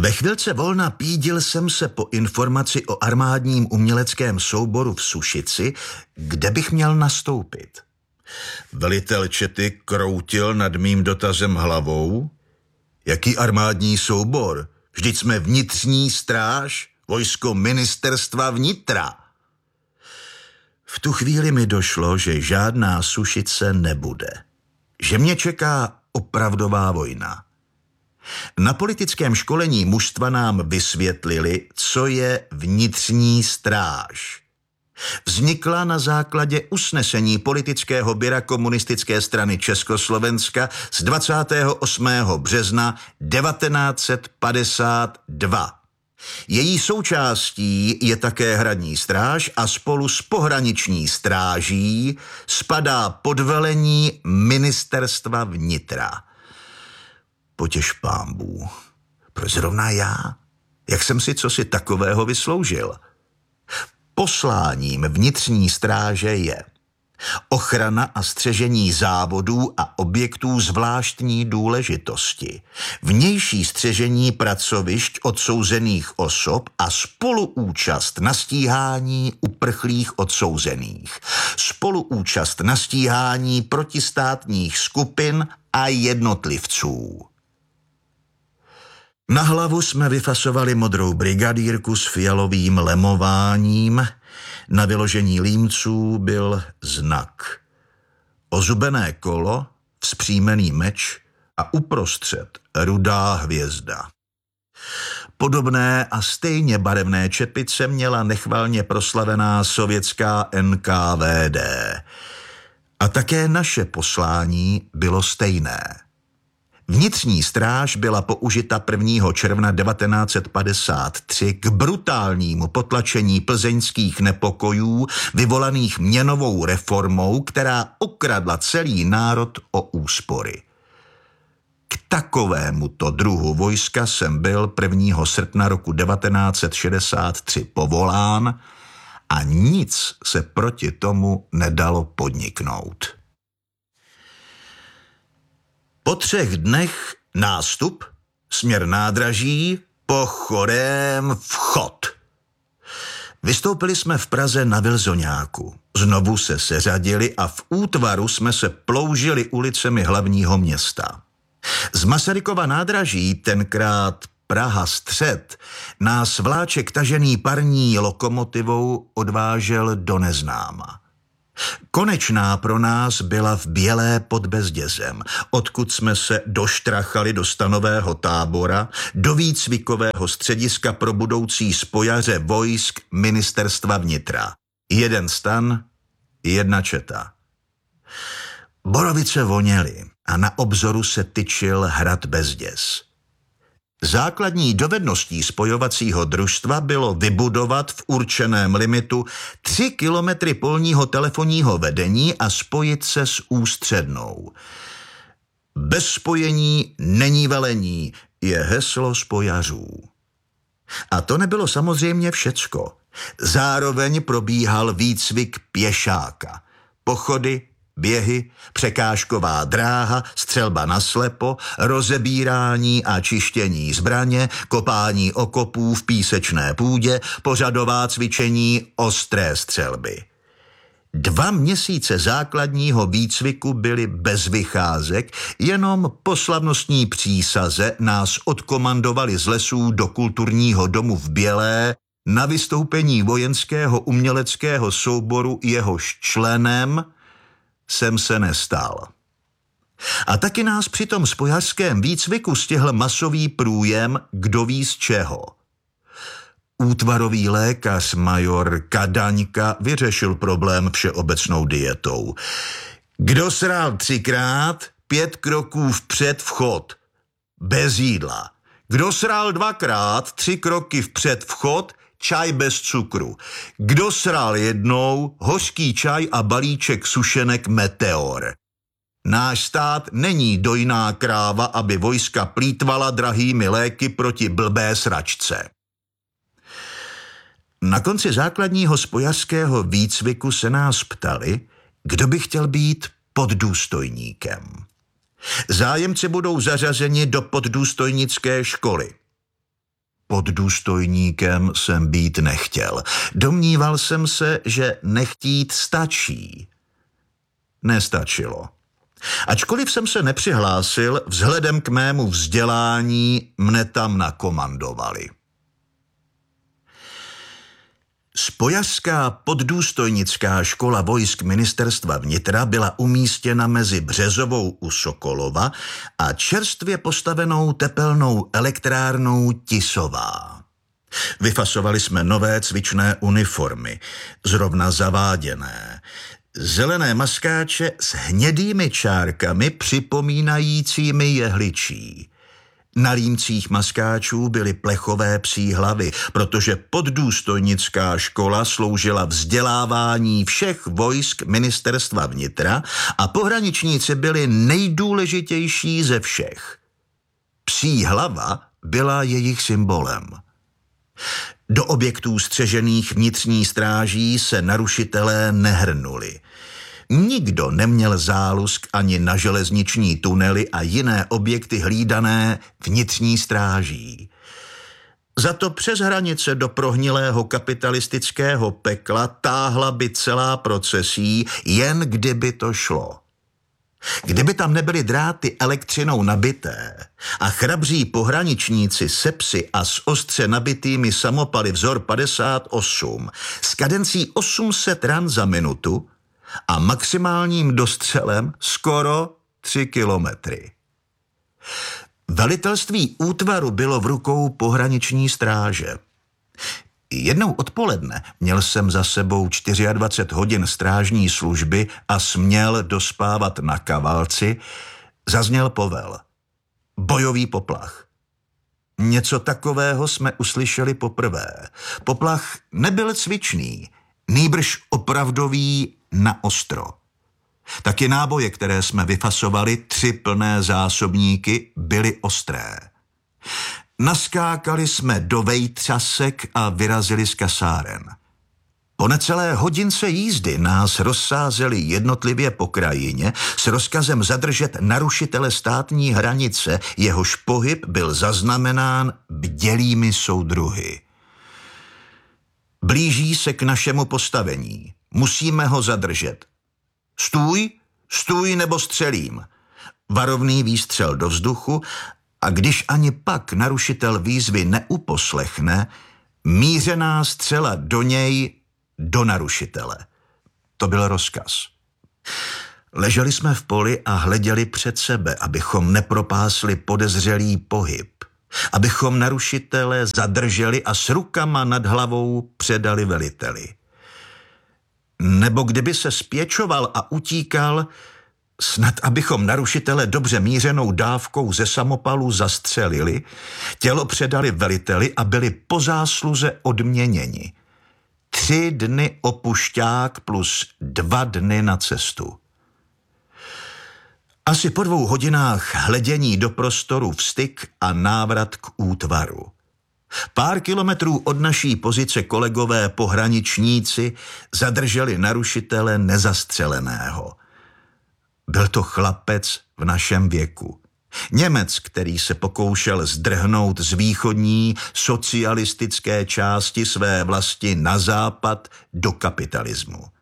Ve chvilce volna pídil jsem se po informaci o armádním uměleckém souboru v Sušici, kde bych měl nastoupit. Velitel čety kroutil nad mým dotazem hlavou. Jaký armádní soubor? Vždyť jsme vnitřní stráž, vojsko ministerstva vnitra. V tu chvíli mi došlo, že žádná Sušice nebude. Že mě čeká opravdová vojna. Na politickém školení mužstva nám vysvětlili, co je vnitřní stráž. Vznikla na základě usnesení politického byra Komunistické strany Československa z 28. března 1952. Její součástí je také hradní stráž a spolu s pohraniční stráží spadá pod velení ministerstva vnitra. Potěš pánbů. Proč zrovna já? Jak jsem si cosi takového vysloužil? Posláním vnitřní stráže je ochrana a střežení závodů a objektů zvláštní důležitosti, vnější střežení pracovišť odsouzených osob a spoluúčast na stíhání uprchlých odsouzených, spoluúčast na stíhání protistátních skupin a jednotlivců. Na hlavu jsme vyfasovali modrou brigadírku s fialovým lemováním, na vyložení límců byl znak. Ozubené kolo, vzpřímený meč a uprostřed rudá hvězda. Podobné a stejně barevné čepice měla nechvalně proslavená sovětská NKVD. A také naše poslání bylo stejné. Vnitřní stráž byla použita 1. června 1953 k brutálnímu potlačení plzeňských nepokojů vyvolaných měnovou reformou, která okradla celý národ o úspory. K takovémuto druhu vojska jsem byl 1. srpna roku 1963 povolán a nic se proti tomu nedalo podniknout. Po 3 dnech nástup, směr nádraží, pochodem vchod. Vystoupili jsme v Praze na Vilzoňáku. Znovu se seřadili a v útvaru jsme se ploužili ulicemi hlavního města. Z Masarykova nádraží, tenkrát Praha střed, nás vláček tažený parní lokomotivou odvážel do neznáma. Konečná pro nás byla v Bělé pod Bezdězem, odkud jsme se doštrachali do stanového tábora, do výcvikového střediska pro budoucí spojaře vojsk ministerstva vnitra. 1 stan, 1 četa. Borovice voněly a na obzoru se tyčil hrad Bezděz. Základní dovedností spojovacího družstva bylo vybudovat v určeném limitu 3 kilometry polního telefonního vedení a spojit se s ústřednou. Bez spojení není velení, je heslo spojařů. A to nebylo samozřejmě všecko. Zároveň probíhal výcvik pěšáka, pochody, běhy, překážková dráha, střelba naslepo, rozebírání a čištění zbraně, kopání okopů v písečné půdě, pořadová cvičení ostré střelby. 2 měsíce základního výcviku byly bez vycházek, jenom po slavnostní přísaze nás odkomandovali z lesů do kulturního domu v Bělé na vystoupení vojenského uměleckého souboru, jehož členem jsem se nestal. A taky nás při tom spojařském výcviku stihl masový průjem kdo ví z čeho. Útvarový lékař major Kadaňka vyřešil problém všeobecnou dietou. Kdo sral 3krát, 5 kroků vpřed vchod. Bez jídla. Kdo sral 2krát, 3 kroky vpřed vchod, čaj bez cukru. Kdo sral jednou, hořký čaj a balíček sušenek Meteor. Náš stát není dojná kráva, aby vojska plýtvala drahými léky proti blbé sračce. Na konci základního spojařského výcviku se nás ptali, kdo by chtěl být poddůstojníkem. Zájemci budou zařazeni do poddůstojnické školy. poddůstojníkem jsem být nechtěl. Domníval jsem se, že nechtít stačí. Nestačilo. Ačkoliv jsem se nepřihlásil, vzhledem k mému vzdělání mne tam nakomandovali. Spojařská poddůstojnická škola vojsk ministerstva vnitra byla umístěna mezi Březovou u Sokolova a čerstvě postavenou tepelnou elektrárnou Tisová. Vyfasovali jsme nové cvičné uniformy, zrovna zaváděné, zelené maskáče s hnědými čárkami připomínajícími jehličí. Na límcích maskáčů byly plechové psí hlavy, protože poddůstojnická škola sloužila vzdělávání všech vojsk ministerstva vnitra a pohraničníci byli nejdůležitější ze všech. Psí hlava byla jejich symbolem. Do objektů střežených vnitřní stráží se narušitelé nehrnuli. Nikdo neměl zálusk ani na železniční tunely a jiné objekty hlídané vnitřní stráží. Za to přes hranice do prohnilého kapitalistického pekla táhla by celá procesí, jen kdyby to šlo. Kdyby tam nebyly dráty elektřinou nabité a chrabří pohraničníci se psy a s ostře nabitými samopaly vzor 58 s kadencí 800 ran za minutu a maximálním dostřelem skoro 3 kilometry. Velitelství útvaru bylo v rukou pohraniční stráže. Jednou odpoledne měl jsem za sebou 24 hodin strážní služby a směl dospávat na Kavalci, zazněl povel. Bojový poplach. Něco takového jsme uslyšeli poprvé. Poplach nebyl cvičný, nýbrž opravdový na ostro. Taky náboje, které jsme vyfasovali, 3 plné zásobníky, byly ostré. Naskákali jsme do vejtřasek a vyrazili z kasáren. Po necelé hodince jízdy nás rozsázeli jednotlivě po krajině s rozkazem zadržet narušitele státní hranice, jehož pohyb byl zaznamenán bdělými soudruhy. Blíží se k našemu postavení. Musíme ho zadržet. Stůj, stůj nebo střelím. Varovný výstřel do vzduchu a když ani pak narušitel výzvy neuposlechne, mířená střela do něj, do narušitele. To byl rozkaz. Leželi jsme v poli a hleděli před sebe, abychom nepropásli podezřelý pohyb, abychom narušitele zadrželi a s rukama nad hlavou předali veliteli. Nebo kdyby se spěčoval a utíkal, snad abychom narušitele dobře mířenou dávkou ze samopalu zastřelili, tělo předali veliteli a byli po zásluze odměněni. 3 dny opušťák plus 2 dny na cestu. Asi po 2 hodinách hledění do prostoru vstyk a návrat k útvaru. Pár kilometrů od naší pozice kolegové pohraničníci zadrželi narušitele nezastřeleného. Byl to chlapec v našem věku. Němec, který se pokoušel zdrhnout z východní socialistické části své vlasti na západ do kapitalismu.